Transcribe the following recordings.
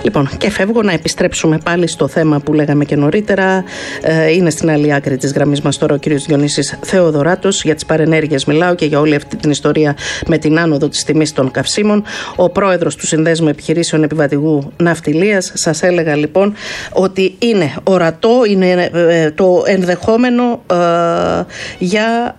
Λοιπόν, και φεύγω να επιστρέψουμε πάλι στο θέμα που λέγαμε και νωρίτερα. Είναι στην άλλη άκρη της γραμμής μας τώρα ο κύριος Διονύσης Θεοδωράτος. Για τις παρενέργειες μιλάω και για όλη αυτή την ιστορία με την άνοδο της τιμής των καυσίμων. Ο πρόεδρος του Συνδέσμου Επιχειρήσεων Επιβατηγού Ναυτιλίας. Σας έλεγα λοιπόν ότι είναι ορατό, είναι το ενδεχόμενο για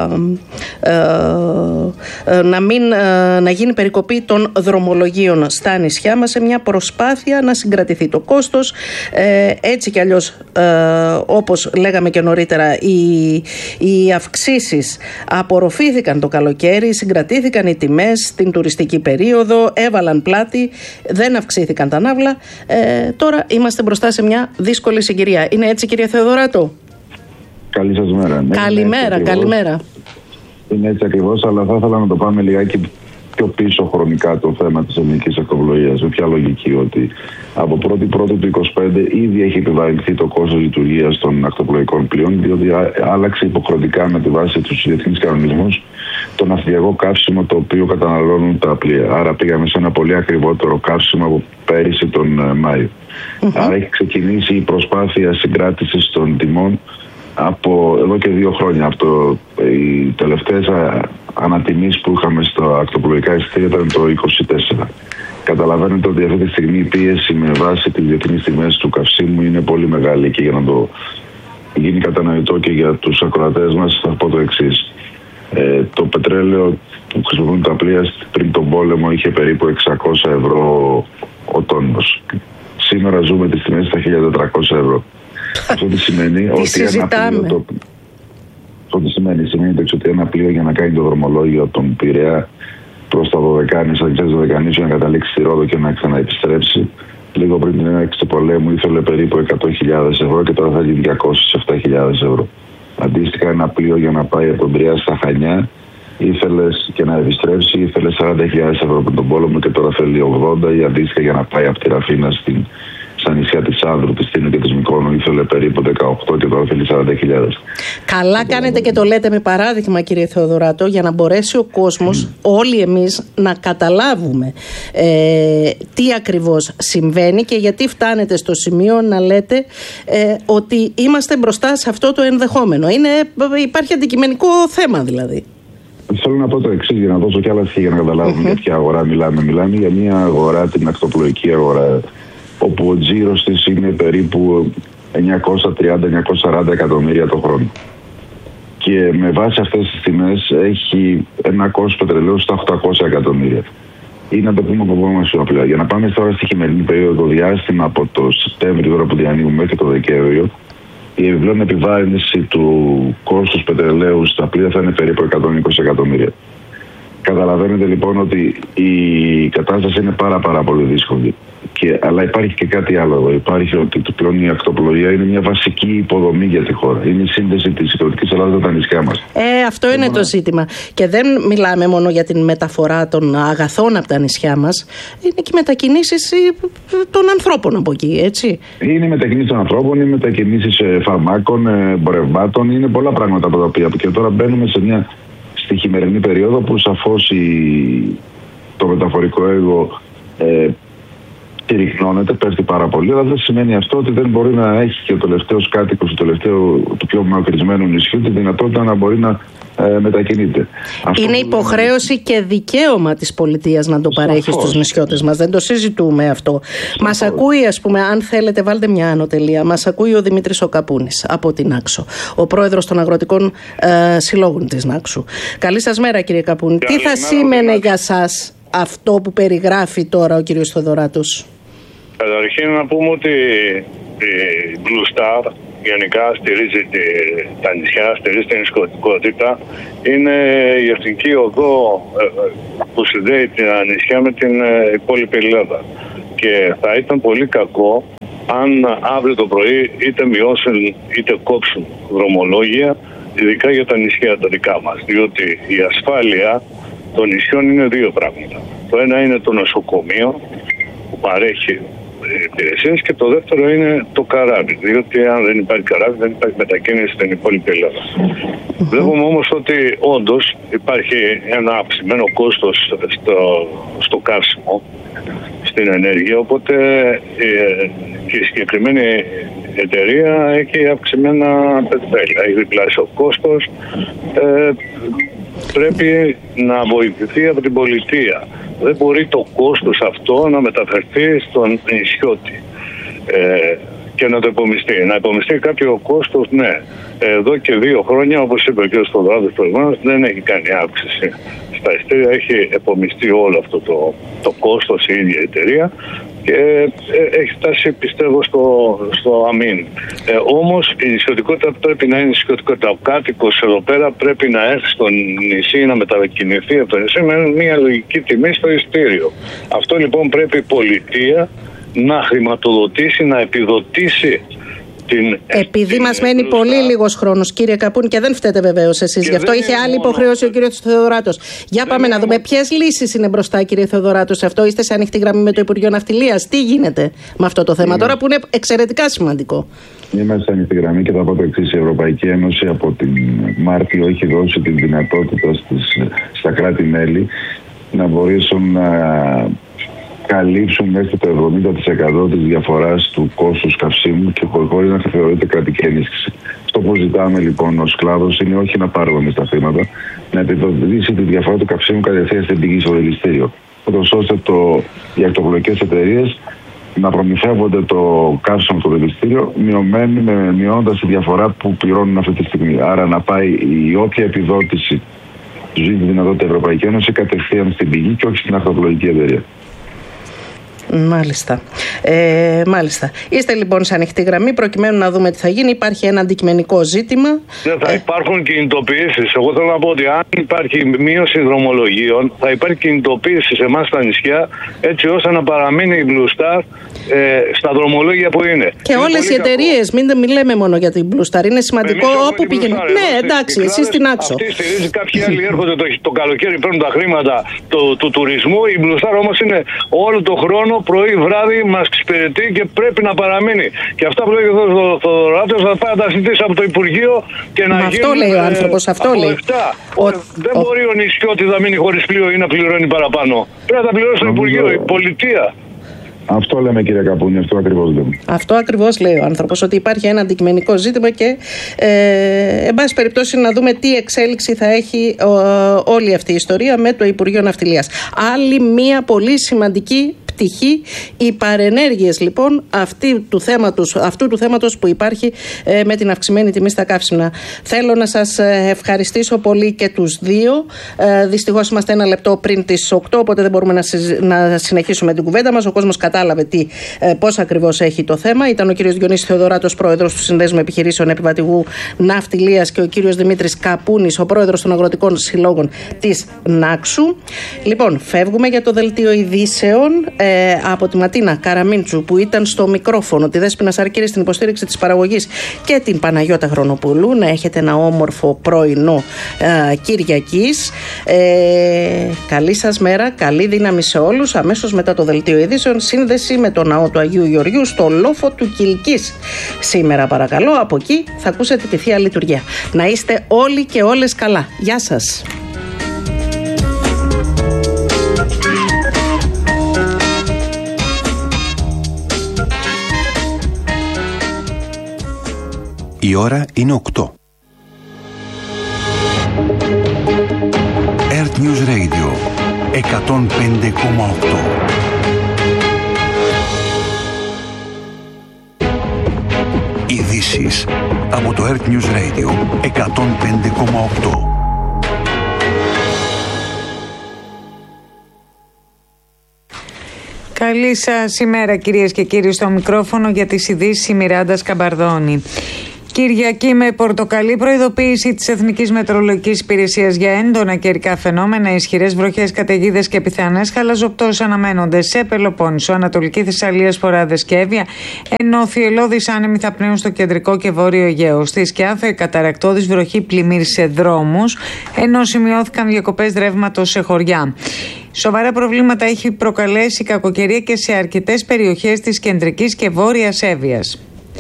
να γίνει περικοπή των δρομολογίων στα νησιά μας, σε μια προσπάθεια να συγκρατηθεί το κόστος. Έτσι κι αλλιώς, όπως λέγαμε και νωρίτερα, οι αυξήσεις απορροφήθηκαν το καλοκαίρι, συγκρατήθηκαν οι τιμές στην τουριστική περίοδο, έβαλαν πλάτη, δεν αυξήθηκαν τα ναύλα. Τώρα είμαστε μπροστά σε μια δύσκολη συγκυρία. Είναι έτσι, κύριε Θεοδωράτο? Καλή σας μέρα. Καλημέρα. Είναι έτσι ακριβώς, αλλά θα ήθελα να το πάμε λιγάκι πιο πίσω χρονικά το θέμα της ελληνικής ακτοπλοείας. Με ποια λογική? Ότι από 1η Πρώτου του 2025 ήδη έχει επιβαρυνθεί το κόστος λειτουργίας των ακτοπλοϊκών πλοίων, διότι άλλαξε υποχρεωτικά με τη βάση τους διεθνείς κανονισμούς το ναυτιλιακό καύσιμο το οποίο καταναλώνουν τα πλοία. Άρα πήγαμε σε ένα πολύ ακριβότερο καύσιμο από πέρυσι τον Μάιο. Άρα έχει ξεκινήσει η προσπάθεια συγκράτησης των τιμών από εδώ και 2 χρόνια. Οι τελευταίες ανατιμήσεις που είχαμε στα ακτοπλοϊκά εισιτήρια ήταν το 2024. Καταλαβαίνετε ότι αυτή τη στιγμή η πίεση με βάση τις διεθνείς τιμές του καυσίμου είναι πολύ μεγάλη, και για να το γίνει κατανοητό και για τους ακροατές μας θα πω το εξής. Το πετρέλαιο που χρησιμοποιούν τα πλοία πριν τον πόλεμο είχε περίπου 600 ευρώ ο τόνος. Σήμερα ζούμε τις τιμές στα 1.400 ευρώ. Αυτό τι σημαίνει? Ότι ένα πλοίο για να κάνει το δρομολόγιο από τον Πειραιά προς τα Δωδεκάνησα, για να καταλήξει στη Ρόδο και να ξαναεπιστρέψει, λίγο πριν την έναρξη του πολέμου ήθελε περίπου 100.000 ευρώ και τώρα θα γίνει 207.000 ευρώ. Αντίστοιχα, ένα πλοίο για να πάει από τον Πειραιά στα Χανιά και να επιστρέψει ήθελε 40.000 ευρώ από τον πόλεμο και τώρα θέλει 80, ή αντίστοιχα για να πάει από τη Ραφίνα στα νησιά της Άνδρου, της Τίνου και της Μυκόνου ήθελε περίπου 18 και τώρα θέλει 40.000. Καλά κάνετε και το λέτε με παράδειγμα, κύριε Θεοδωράτο, για να μπορέσει ο κόσμος, όλοι εμείς, να καταλάβουμε τι ακριβώς συμβαίνει και γιατί φτάνετε στο σημείο να λέτε ότι είμαστε μπροστά σε αυτό το ενδεχόμενο. Υπάρχει αντικειμενικό θέμα δηλαδή. Θέλω να πω το εξής, για να δώσω κι άλλα στοιχεία για να καταλάβουμε για ποια αγορά μιλάμε. Μιλάμε για μια αγορά, την ακτοπλοϊκή αγορά, όπου ο τζίρος της είναι περίπου 930-940 εκατομμύρια το χρόνο. Και με βάση αυτές τις τιμές έχει ένα κόστος πετρελαίου στα 800 εκατομμύρια. Ή να το πούμε από μόνο μας απλά. Για να πάμε τώρα στη χειμερινή περίοδο, το διάστημα από το Σεπτέμβριο, τώρα που διανοίγουμε, μέχρι το Δεκέμβριο, η επιπλέον επιβάρυνση του κόστους πετρελαίου στα πλοία θα είναι περίπου 120 εκατομμύρια. Καταλαβαίνετε λοιπόν ότι η κατάσταση είναι πάρα πολύ δύσκολη. Αλλά υπάρχει και κάτι άλλο εδώ. Υπάρχει ότι πλέον η ακτοπλοεία είναι μια βασική υποδομή για τη χώρα. Είναι η σύνδεση της υπηρετικής Ελλάδας με τα νησιά μας. Αυτό είναι το ζήτημα. Και δεν μιλάμε μόνο για την μεταφορά των αγαθών από τα νησιά μας. Είναι και οι μετακινήσεις των ανθρώπων από εκεί, έτσι. Είναι οι μετακινήσεις των ανθρώπων, είναι οι μετακινήσεις φαρμάκων, εμπορευμάτων. Είναι πολλά πράγματα από τα οποία. Και τώρα μπαίνουμε στη χειμερινή περίοδο που σαφώς το μεταφορικό έργο ρυχνώνεται, πέφτει πάρα πολύ, αλλά δεν σημαίνει αυτό ότι δεν μπορεί να έχει και ο τελευταίος κάτοικος του πιο μακρισμένου νησιού τη δυνατότητα να μπορεί να μετακινείται. Είναι υποχρέωση και δικαίωμα της πολιτείας να το παρέχει στους νησιώτες μας. Δεν το συζητούμε αυτό. Μας ακούει, ας πούμε, αν θέλετε, βάλτε μια άνω τελεία. Μας ακούει ο Δημήτρης ο Καπούνης από την Άξο, ο πρόεδρος των αγροτικών συλλόγων της Νάξου. Καλή σας μέρα, κύριε Καπούνη. Τι θα σήμαινε για σας αυτό που περιγράφει τώρα ο κύριος Θεοδωράτος? Καταρχήν να πούμε ότι η Blue Star γενικά στηρίζει τα νησιά, στηρίζει την νησιωτικότητα. Είναι η εθνική οδό που συνδέει τα νησιά με την υπόλοιπη Ελλάδα. Και θα ήταν πολύ κακό αν αύριο το πρωί είτε μειώσουν είτε κόψουν δρομολόγια, ειδικά για τα νησιά τα δικά μας. Διότι η ασφάλεια των νησιών είναι 2 πράγματα. Το ένα είναι το νοσοκομείο που παρέχει υπηρεσίες και το δεύτερο είναι το καράβι. Διότι αν δεν υπάρχει καράβι δεν υπάρχει μετακίνηση στην υπόλοιπη Ελλάδα. Βλέπουμε όμως ότι όντως υπάρχει ένα αυξημένο κόστος στο καύσιμο στην ενέργεια, οπότε και η συγκεκριμένη εταιρεία έχει αυξημένα πετρέλαια, έχει διπλάσιο κόστος, πρέπει να βοηθηθεί από την πολιτεία. Δεν μπορεί το κόστος αυτό να μεταφερθεί στον νησιώτη και να το επομιστεί. Να επομιστεί κάποιο κόστος, ναι. Εδώ και 2 χρόνια, όπως είπε ο κ. Θοδωράτος προηγουμένως, δεν έχει κάνει αύξηση στα ειστήρια. Έχει επομιστεί όλο αυτό το κόστος η ίδια εταιρεία και έχει φτάσει, πιστεύω, στο αμήν. Όμως η νησιωτικότητα πρέπει να είναι νησιωτικότητα. Ο κάτοικος εδώ πέρα πρέπει να έρθει στο νησί, να μετακινηθεί από το νησί με μια λογική τιμή στο ειστήριο. Αυτό λοιπόν πρέπει η πολιτεία να χρηματοδοτήσει, να επιδοτήσει. Επειδή μας μένει πολύ λίγος χρόνος, κύριε Καπούνη, και δεν φταίτε βεβαίως εσείς, γι' αυτό είχε άλλη υποχρέωση ο κύριος Θεοδωράτος. Για πάμε να δούμε ποιες λύσεις είναι μπροστά, κύριε Θεοδωράτος, σε αυτό. Είστε σε ανοιχτή γραμμή με το Υπουργείο Ναυτιλίας. Τι γίνεται με αυτό το θέμα τώρα που είναι εξαιρετικά σημαντικό? Είμαστε σε ανοιχτή γραμμή και θα πω το εξής: η Ευρωπαϊκή Ένωση από την Μάρτιο έχει δώσει την δυνατότητα στα κράτη-μέλη να μπορέσουν να καλύψουν μέχρι το 70% της διαφοράς του κόστους καυσίμου και χωρίς να θεωρείται κρατική ενίσχυση. Αυτό που ζητάμε λοιπόν ως κλάδος είναι όχι να πάρουμε εμείς τα χρήματα, να επιδοτήσει τη διαφορά του καυσίμου κατευθείαν στην πηγή στο δηληστήριο. Ώστε οι ακτοπλοϊκές εταιρείες να προμηθεύονται το καύσιμο στο δηληστήριο μειώνοντας τη διαφορά που πληρώνουν αυτή τη στιγμή. Άρα να πάει η όποια επιδότηση του ζητεί τη δυνατότητα η Ευρωπαϊκή Ένωση κατευθείαν στην πηγή και όχι στην ακτοπλοϊκή εταιρεία. Μάλιστα. Μάλιστα. Είστε λοιπόν σε ανοιχτή γραμμή προκειμένου να δούμε τι θα γίνει. Υπάρχει ένα αντικειμενικό ζήτημα. Δεν θα υπάρχουν κινητοποιήσεις. Εγώ θέλω να πω ότι αν υπάρχει μείωση δρομολογίων, θα υπάρχει κινητοποίηση σε εμάς στα νησιά, έτσι ώστε να παραμείνει η Blue Star στα δρομολόγια που είναι. Και όλες οι εταιρείες, μην λέμε μόνο για την Blue Star. Είναι σημαντικό όπου πηγαίνει. Ναι, εντάξει, εσείς στην άξο. Αυτή στηρίζει, κάποιοι άλλοι έρχονται το καλοκαίρι, παίρνουν τα χρήματα του τουρισμού. Η Blue Star όμως είναι όλο το χρόνο, πρωί, βράδυ, μας εξυπηρετεί και πρέπει να παραμείνει. Και αυτά που λέει ο Θοδωράτος θα πάει να τα συζητήσει από το Υπουργείο και να γίνει. Αυτό λέει ο άνθρωπος, αυτό λέει. Δεν μπορεί ο νησιώτης να μείνει χωρίς πλοίο ή να πληρώνει παραπάνω. Πρέπει να τα πληρώσει το Υπουργείο, η πολιτεία. Αυτό λέμε, κύριε Καπούνη, αυτό ακριβώς λέμε. Αυτό ακριβώς λέει ο άνθρωπος, ότι υπάρχει ένα αντικειμενικό ζήτημα και εν πάση περιπτώσει να δούμε τι εξέλιξη θα έχει όλη αυτή η ιστορία με το Υπουργείο Ναυτιλίας. Άλλη μία πολύ σημαντική πτυχή, οι παρενέργειες λοιπόν αυτού του θέματος που υπάρχει με την αυξημένη τιμή στα καύσιμα. Θέλω να σας ευχαριστήσω πολύ και τους δύο. Δυστυχώς είμαστε 1 λεπτό πριν τις 8, οπότε δεν μπορούμε να συνεχίσουμε την κουβέντα μας. Ο κόσμος κατάλαβε πώς ακριβώς έχει το θέμα. Ήταν ο κύριος Διονύσης Θεοδωράτος, πρόεδρος του Συνδέσμου Επιχειρήσεων Επιβατηγού Ναυτιλίας, και ο κύριος Δημήτρης Καπούνης, ο πρόεδρος των Αγροτικών Συλλόγων της Νάξου. Λοιπόν, φεύγουμε για το δελτίο ειδήσεων. Από τη Ματίνα Καραμίντσου που ήταν στο μικρόφωνο, τη Δέσποινα Σαρκύρη στην υποστήριξη της παραγωγής και την Παναγιώτα Χρονοπούλου. Να έχετε ένα όμορφο πρωινό Κυριακής. Καλή σας μέρα, καλή δύναμη σε όλους. Αμέσως μετά το δελτίο ειδήσεων, σύνδεση με το ναό του Αγίου Γεωργίου στο λόφο του Κιλκής. Σήμερα παρακαλώ, από εκεί θα ακούσετε τη Θεία Λειτουργία. Να είστε όλοι και όλες καλά. Γεια σας. Η ώρα είναι 8. Earth News Radio 105,8. Ειδήσεις από το Earth News Radio 105,8. Καλή σας ημέρα, κυρίες και κύριοι, στο μικρόφωνο για τις ειδήσεις η Μιράντα Σκαμπαρδόνη. Κυριακή με πορτοκαλί προειδοποίηση της Εθνικής Μετεωρολογικής Υπηρεσίας για έντονα καιρικά φαινόμενα, ισχυρές βροχές, καταιγίδες και πιθανές χαλαζοπτώσεις αναμένονται σε Πελοπόννησο, Ανατολική Θεσσαλία, Σποράδες και Εύβοια, ενώ θυελλώδεις άνεμοι θα πνέουν στο κεντρικό και βόρειο Αιγαίο. Στη Σκιάθο η καταρρακτώδης βροχή πλημμύρισε δρόμους, ενώ σημειώθηκαν διακοπές ρεύματος σε χωριά. Σοβαρά προβλήματα έχει προκαλέσει η κακοκαιρία και σε αρκετές περιοχές της κεντρικής και βόρειας Εύβοιας.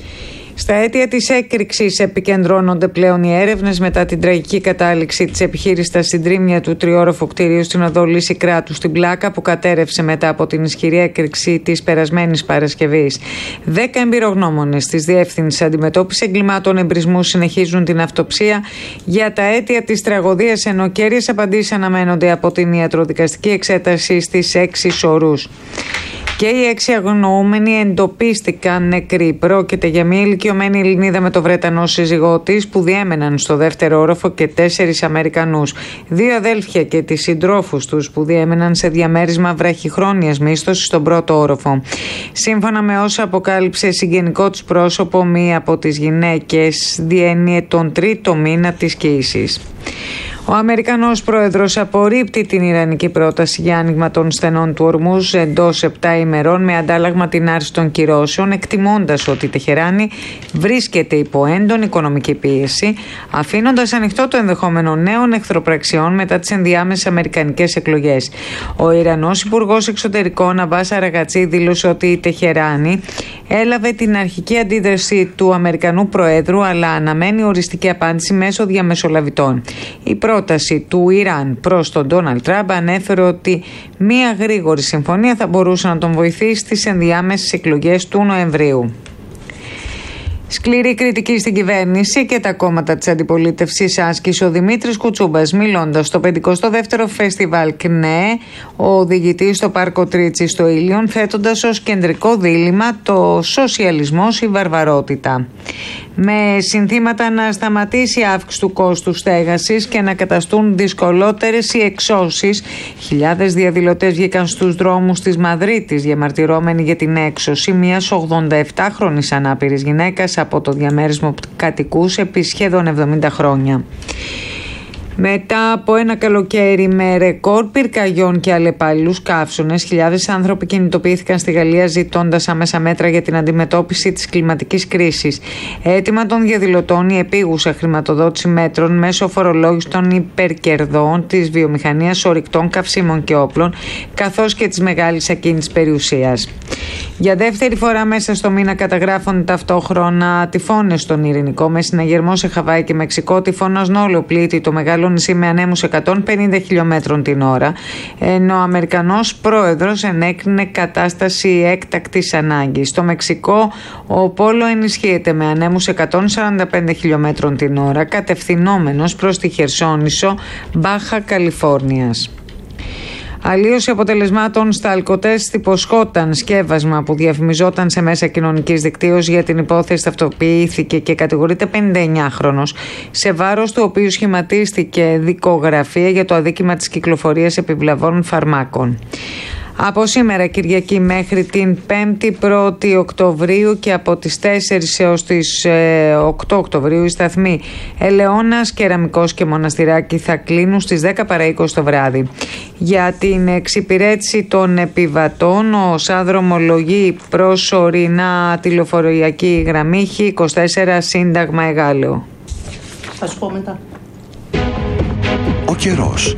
Στα αίτια της έκρηξης επικεντρώνονται πλέον οι έρευνες μετά την τραγική κατάληξη της επιχείρησης στα συντρίμμια του τριόροφου κτηρίου στην οδό Λύση Κράτου στην Πλάκα, που κατέρευσε μετά από την ισχυρή έκρηξη της περασμένης Παρασκευής. 10 εμπειρογνώμονες της Διεύθυνσης Αντιμετώπισης Εγκλημάτων Εμπρισμού συνεχίζουν την αυτοψία για τα αίτια της τραγωδίας, ενώ κέρυες απαντήσεις αναμένονται από την ιατροδικαστική εξέταση στις 6 ορούς. Και οι 6 αγνοούμενοι εντοπίστηκαν νεκροί. Πρόκειται για μια ηλικιωμένη Ελληνίδα με το Βρετανό σύζυγό της που διέμεναν στο δεύτερο όροφο και 4 Αμερικανούς. 2 αδέλφια και τις συντρόφους τους που διέμεναν σε διαμέρισμα βραχυχρόνιας μίσθωσης στον πρώτο όροφο. Σύμφωνα με όσα αποκάλυψε συγγενικό τους πρόσωπο, μία από τις γυναίκες διένυε τον 3ο μήνα της κοίησης. Ο Αμερικανός πρόεδρος απορρίπτει την ιρανική πρόταση για άνοιγμα των στενών του Ορμούζ εντός 7 ημερών με αντάλλαγμα την άρση των κυρώσεων, εκτιμώντας ότι η Τεχεράνη βρίσκεται υπό έντονη οικονομική πίεση, αφήνοντας ανοιχτό το ενδεχόμενο νέων εχθροπραξιών μετά τις ενδιάμεσες αμερικανικές εκλογές. Ο Ιρανός Υπουργός Εξωτερικών Αμπάς Αραγατσί δήλωσε ότι η Τεχεράνη έλαβε την αρχική αντίδραση του Αμερικανού Προέδρου, αλλά αναμένει οριστική απάντηση μέσω διαμεσολαβητών. Η πρόταση του Ιράν προς τον Ντόναλντ Τραμπ ανέφερε ότι μία γρήγορη συμφωνία θα μπορούσε να τον βοηθήσει στις ενδιάμεσες εκλογές του Νοεμβρίου. Σκληρή κριτική στην κυβέρνηση και τα κόμματα της αντιπολίτευσης άσκησε ο Δημήτρης Κουτσούμπας, μιλώντας στο 52ο Φεστιβάλ ΚΝΕ, ο οδηγητής στο Πάρκο Τρίτσι στο Ήλιον, θέτοντας ως κεντρικό δίλημμα το σοσιαλισμός ή βαρβαρότητα. Με συνθήματα να σταματήσει η αύξηση του κόστου στέγασης και να καταστούν δυσκολότερες οι εξώσεις, χιλιάδες διαδηλωτές βγήκαν στους δρόμους της Μαδρίτης διαμαρτυρώμενοι για την έξωση μιας 87χρονης ανάπηρης γυναίκας από το διαμέρισμα που κατοικούσε επί σχεδόν 70 χρόνια. Μετά από ένα καλοκαίρι με ρεκόρ πυρκαγιών και αλλεπάλληλους καύσωνες, χιλιάδες άνθρωποι κινητοποιήθηκαν στη Γαλλία ζητώντας άμεσα μέτρα για την αντιμετώπιση της κλιματικής κρίσης. Αίτημα των διαδηλωτών η επίγουσα χρηματοδότηση μέτρων μέσω φορολόγησης των υπερκερδών της βιομηχανίας ορυκτών καυσίμων και όπλων, καθώς και της μεγάλης ακίνητης περιουσίας. Για δεύτερη φορά μέσα στο μήνα καταγράφονται ταυτόχρονα τυφώνες στον Ειρηνικό, με συναγερμό σε Χαβάη και Μεξικό. Τυφώνας Νόλο πλήττει το μεγάλο νησί με ανέμους 150 χιλιόμετρων την ώρα, ενώ ο Αμερικανός πρόεδρος ενέκρινε κατάσταση έκτακτης ανάγκης. Στο Μεξικό ο Πόλο ενισχύεται με ανέμους 145 χιλιόμετρων την ώρα, κατευθυνόμενος προς τη Χερσόνησο Μπάχα Καλιφόρνιας. Αλλίωση αποτελεσμάτων στα αλκοτέστ υποσχόταν σκεύασμα που διαφημιζόταν σε μέσα κοινωνικής δικτύωσης. Για την υπόθεση ταυτοποιήθηκε και κατηγορείται 59χρονος, σε βάρος του οποίου σχηματίστηκε δικογραφία για το αδίκημα της κυκλοφορίας επιβλαβών φαρμάκων. Από σήμερα Κυριακή μέχρι την 5η 1η Οκτωβρίου και από τις 4 έως τις 8 Οκτωβρίου οι σταθμοί Ελαιώνας, Κεραμικός και Μοναστηράκι θα κλείνουν στις 10 παρά 20 το βράδυ. Για την εξυπηρέτηση των επιβατών, ο ΣΑ δρομολογεί προσωρινά τηλεφοριακή γραμμή Χ24 Σύνταγμα Εγάλεο. Θα σου πω μετά. Ο καιρός.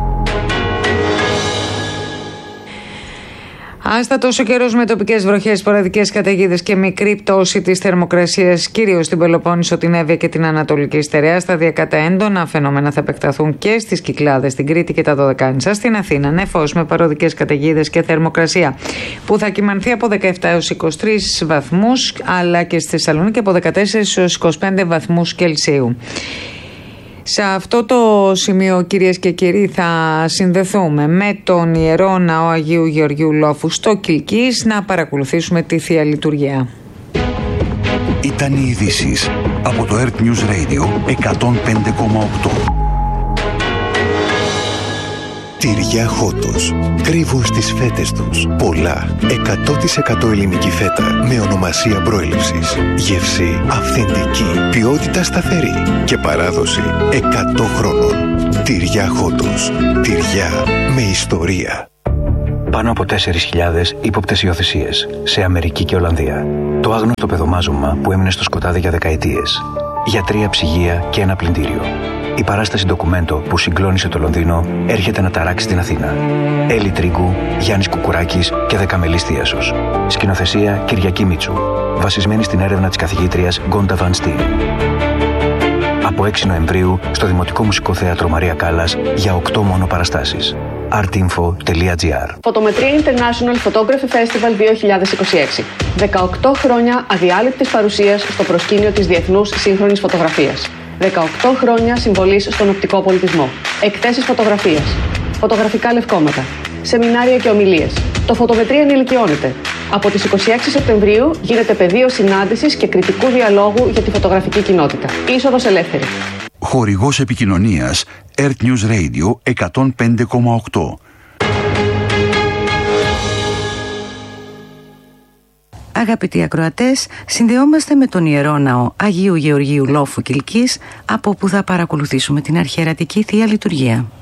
Άστατος ο καιρός με τοπικές βροχές, σποραδικές καταιγίδες και μικρή πτώση της θερμοκρασίας, κυρίως στην Πελοπόννησο, την Εύβοια και την Ανατολική Στερεά. Σταδιακά τα έντονα φαινόμενα θα επεκταθούν και στις Κυκλάδες, στην Κρήτη και τα Δωδεκάνησα. Στην Αθήνα, νεφός με παροδικές καταιγίδες και θερμοκρασία που θα κυμανθεί από 17 έως 23 βαθμούς, αλλά και στη Θεσσαλονίκη από 14 έως 25 βαθμούς Κελσίου. Σε αυτό το σημείο, κυρίες και κύριοι, θα συνδεθούμε με τον Ιερό Ναό Αγίου Γεωργίου Λόφου στο Κιλκής να παρακολουθήσουμε τη Θεία Λειτουργία. Ήταν οι ειδήσεις από το Earth News Radio 105,8. Τυριά Χότος. Κρύβουν στις φέτες τους πολλά 100% ελληνική φέτα με ονομασία προέλευσης. Γεύση αυθεντική, ποιότητα σταθερή και παράδοση 100 χρόνων. Τυριά Χότος. Τυριά με ιστορία. Πάνω από 4.000 ύποπτες υιοθεσίες σε Αμερική και Ολλανδία. Το άγνωστο παιδομάζωμα που έμεινε στο σκοτάδι για δεκαετίες. για 3 ψυγεία και ένα πλυντήριο. Η παράσταση ντοκουμέντο που συγκλώνησε το Λονδίνο έρχεται να ταράξει την Αθήνα. Έλλη Τρίγκου, Γιάννης Κουκουράκης και Δεκαμελής Θίασος. Σκηνοθεσία Κυριακή Μίτσου. Βασισμένη στην έρευνα της καθηγήτριας Γκόντα Βαν Στιν. Από 6 Νοεμβρίου στο Δημοτικό Μουσικό Θέατρο Μαρία Κάλλας για 8 μόνο παραστάσεις. artinfo.gr. Φωτομετρία International Photography Festival 2026. 18 χρόνια αδιάλειπτης παρουσίας στο προσκήνιο της διεθνούς σύγχρονης φωτογραφίας. 18 χρόνια συμβολής στον οπτικό πολιτισμό. Εκθέσεις φωτογραφίας. Φωτογραφικά λευκόματα. Σεμινάρια και ομιλίες. Το Φωτομετρία ενηλικιώνεται. Από τις 26 Σεπτεμβρίου γίνεται πεδίο συνάντησης και κριτικού διαλόγου για τη φωτογραφική κοινότητα. Είσοδος ελεύθερη. Χορηγός επικοινωνίας Earth News Radio 105,8. Αγαπητοί ακροατές, συνδεόμαστε με τον Ιερό Ναό Αγίου Γεωργίου Λόφου Κιλκής, από όπου θα παρακολουθήσουμε την αρχιερατική Θεία Λειτουργία.